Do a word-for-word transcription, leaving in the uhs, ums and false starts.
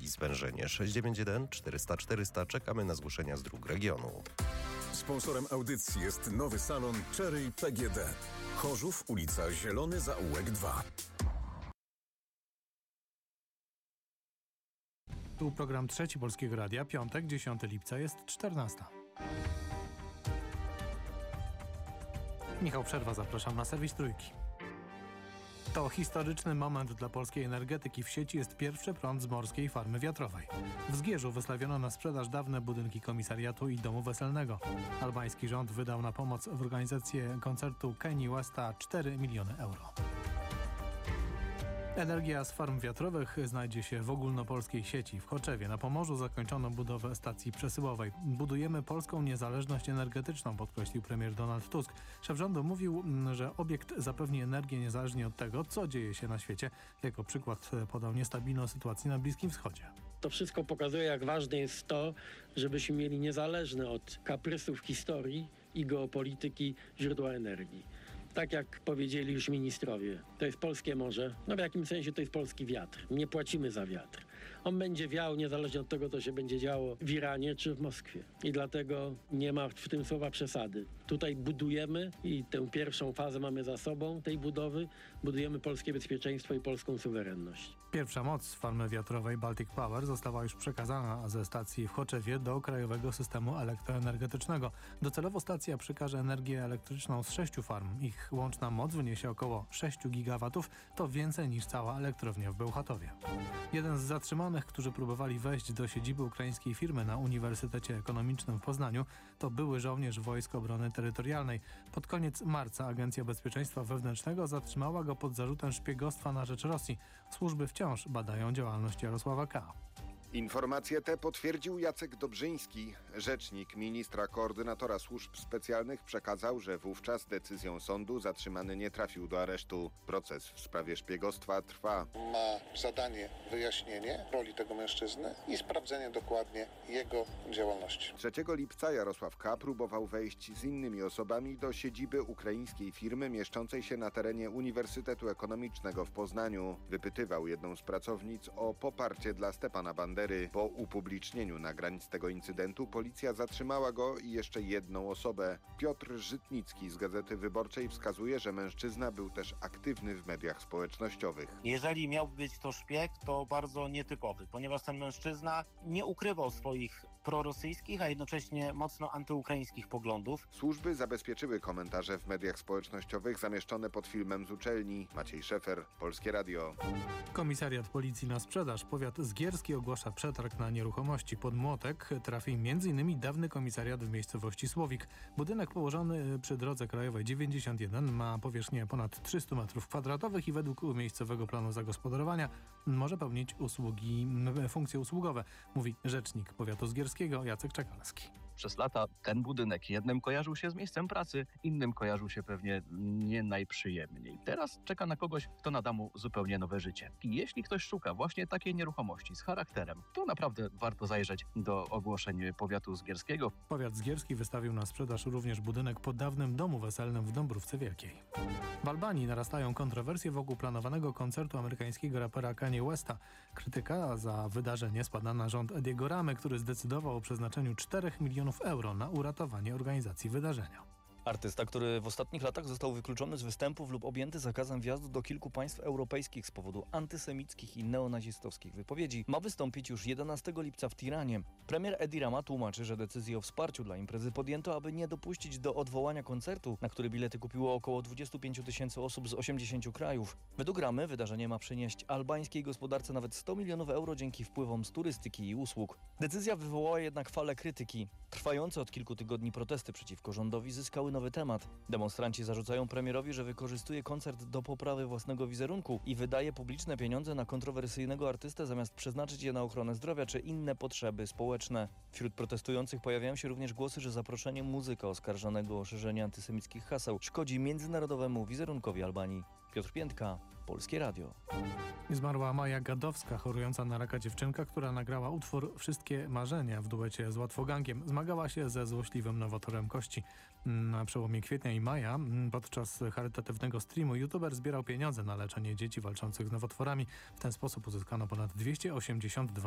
i zwężenie. sześć dziewięć jeden czterysta czterysta. Czekamy na zgłoszenia z dróg regionu. Sponsorem audycji jest nowy salon Cherry P G D. Chorzów, ulica Zielony Zaułek dwa. Tu program Trzeci Polskiego Radia, piątek, dziesiątego lipca, jest czternasta. Michał Przerwa, zapraszam na serwis Trójki. To historyczny moment dla polskiej energetyki. W sieci jest pierwszy prąd z morskiej farmy wiatrowej. W Zgierzu wystawiono na sprzedaż dawne budynki komisariatu i domu weselnego. Albański rząd wydał na pomoc w organizację koncertu Kanye Westa cztery miliony euro. Energia z farm wiatrowych znajdzie się w ogólnopolskiej sieci. W Choczewie na Pomorzu zakończono budowę stacji przesyłowej. Budujemy polską niezależność energetyczną, podkreślił premier Donald Tusk. Szef rządu mówił, że obiekt zapewni energię niezależnie od tego, co dzieje się na świecie. Jako przykład podał niestabilną sytuację na Bliskim Wschodzie. To wszystko pokazuje, jak ważne jest to, żebyśmy mieli niezależne od kaprysów historii i geopolityki źródła energii. Tak jak powiedzieli już ministrowie, to jest polskie morze, no w jakim sensie to jest polski wiatr. Nie płacimy za wiatr. On będzie wiał niezależnie od tego, co się będzie działo w Iranie czy w Moskwie. I dlatego nie ma w tym słowa przesady. Tutaj budujemy i tę pierwszą fazę mamy za sobą, tej budowy. Budujemy polskie bezpieczeństwo i polską suwerenność. Pierwsza moc farmy wiatrowej Baltic Power została już przekazana ze stacji w Choczewie do krajowego systemu elektroenergetycznego. Docelowo stacja przekaże energię elektryczną z sześciu farm. Ich łączna moc wyniesie około sześć gigawatów, to więcej niż cała elektrownia w Bełchatowie. Jeden z zatrzymanych, którzy próbowali wejść do siedziby ukraińskiej firmy na Uniwersytecie Ekonomicznym w Poznaniu, to były żołnierz Wojsk Obrony Terytorialnej. Pod koniec marca Agencja Bezpieczeństwa Wewnętrznego zatrzymała go pod zarzutem szpiegostwa na rzecz Rosji. Służby wciąż badają działalność Jarosława K. Informacje te potwierdził Jacek Dobrzyński. Rzecznik ministra koordynatora służb specjalnych przekazał, że wówczas decyzją sądu zatrzymany nie trafił do aresztu. Proces w sprawie szpiegostwa trwa. Ma zadanie wyjaśnienie roli tego mężczyzny i sprawdzenie dokładnie jego działalności. trzeciego lipca Jarosław K. próbował wejść z innymi osobami do siedziby ukraińskiej firmy mieszczącej się na terenie Uniwersytetu Ekonomicznego w Poznaniu. Wypytywał jedną z pracownic o poparcie dla Stepana Bandery. Po upublicznieniu nagrań z tego incydentu policja zatrzymała go i jeszcze jedną osobę. Piotr Żytnicki z Gazety Wyborczej wskazuje, że mężczyzna był też aktywny w mediach społecznościowych. Jeżeli miał być to szpieg, to bardzo nietypowy, ponieważ ten mężczyzna nie ukrywał swoich prorosyjskich, a jednocześnie mocno antyukraińskich poglądów. Służby zabezpieczyły komentarze w mediach społecznościowych zamieszczone pod filmem z uczelni. Maciej Szefer, Polskie Radio. Komisariat Policji na sprzedaż. Powiat zgierski ogłasza przetarg na nieruchomości. Pod młotek trafi między innymi dawny komisariat w miejscowości Słowik. Budynek położony przy drodze krajowej dziewięćdziesiąt jeden ma powierzchnię ponad trzysta metrów kwadratowych i według miejscowego planu zagospodarowania może pełnić usługi, funkcje usługowe, mówi rzecznik powiatu zgierskiego Jacek Czekalski. Przez lata ten budynek jednym kojarzył się z miejscem pracy, innym kojarzył się pewnie nie najprzyjemniej. Teraz czeka na kogoś, kto nada mu zupełnie nowe życie. I jeśli ktoś szuka właśnie takiej nieruchomości z charakterem, to naprawdę warto zajrzeć do ogłoszeń powiatu zgierskiego. Powiat zgierski wystawił na sprzedaż również budynek po dawnym domu weselnym w Dąbrówce Wielkiej. W Albanii narastają kontrowersje wokół planowanego koncertu amerykańskiego rapera Kanye Westa. Krytyka za wydarzenie spada na rząd Ediego Ramy, który zdecydował o przeznaczeniu czterech milionów euro na uratowanie organizacji wydarzenia. Artysta, który w ostatnich latach został wykluczony z występów lub objęty zakazem wjazdu do kilku państw europejskich z powodu antysemickich i neonazistowskich wypowiedzi, ma wystąpić już jedenastego lipca w Tiranie. Premier Edi Rama tłumaczy, że decyzję o wsparciu dla imprezy podjęto, aby nie dopuścić do odwołania koncertu, na który bilety kupiło około dwadzieścia pięć tysięcy osób z osiemdziesięciu krajów. Według Ramy wydarzenie ma przynieść albańskiej gospodarce nawet sto milionów euro dzięki wpływom z turystyki i usług. Decyzja wywołała jednak falę krytyki. Trwające od kilku tygodni protesty przeciwko rządowi zyskały nowy temat. Demonstranci zarzucają premierowi, że wykorzystuje koncert do poprawy własnego wizerunku i wydaje publiczne pieniądze na kontrowersyjnego artystę, zamiast przeznaczyć je na ochronę zdrowia czy inne potrzeby społeczne. Wśród protestujących pojawiają się również głosy, że zaproszenie muzyka oskarżonego o szerzenie antysemickich haseł szkodzi międzynarodowemu wizerunkowi Albanii. Piotr Piętka, Polskie Radio. Zmarła Maja Gadowska, chorująca na raka dziewczynka, która nagrała utwór Wszystkie marzenia w duecie z Łatwogangiem. Zmagała się ze złośliwym nowotworem kości. Na przełomie kwietnia i maja podczas charytatywnego streamu youtuber zbierał pieniądze na leczenie dzieci walczących z nowotworami. W ten sposób uzyskano ponad dwieście osiemdziesiąt dwa